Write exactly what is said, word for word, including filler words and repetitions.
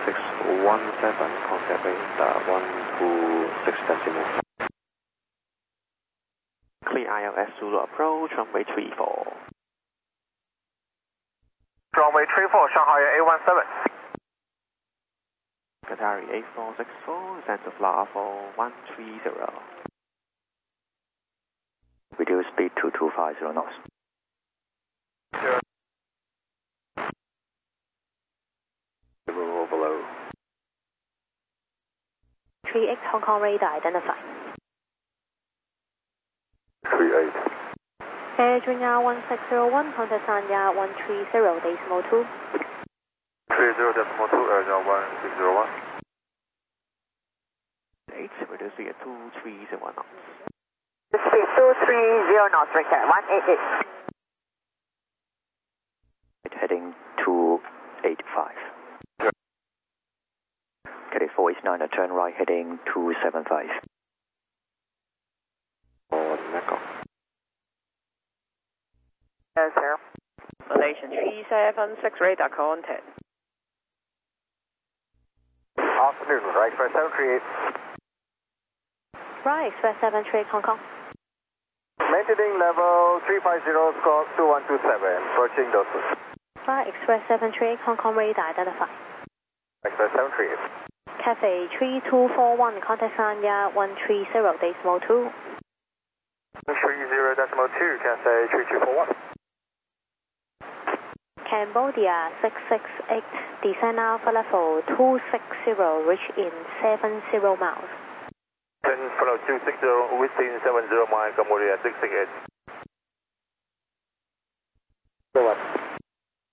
six one seven, contact radar one two six decimal. Clear I L S Zulu approach, runway three four. Runway three four, Shanghai A one seven. Qatari eight four six four, descent to Flight for one three zero. Reduce speed to two five zero knots. Zero. Zero below. three X Hong Kong radar identified. three eight. AirDringer one six zero one, contact Sanya one three zero decimal two. three zero decimal two, AirDringer one six zero one. eight, reduce speed at two three zero knots. Speed two three zero knots, return one eight eight. Heading two eight five. Cathay four eight nine, turn right heading two seven five. On Echo. Yes, sir. Malaysian three seven six radar contact. Afternoon, right express seven three eight. Right, Express seven three eight Hong Kong. Maintaining level three five zero, score two one two seven, approaching Dosu. Right, Express seven three eight Hong Kong radar identified. Express seven three eight. Cathay three two four one, contact Sanya one three zero decimal two. three zero decimal two, Cathay three two four one. Cambodia six six eight, descend Alpha level two six zero, reach in seven zero miles. ten follow two six zero, within seven zero mile, Cambodia six six eight.